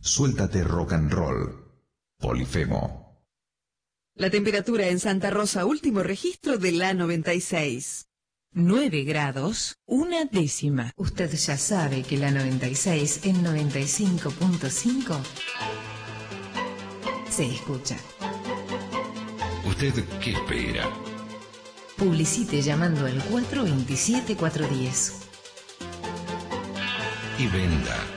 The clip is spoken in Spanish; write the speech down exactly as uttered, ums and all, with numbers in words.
Suéltate rock and roll. Polifemo. La temperatura en Santa Rosa, último registro de la noventa y seis. nueve grados, una décima. Usted ya sabe que la noventa y seis en noventa y cinco punto cinco se escucha. ¿Usted qué espera? Publicite llamando al cuatro dos siete, cuatro uno cero. Y venda.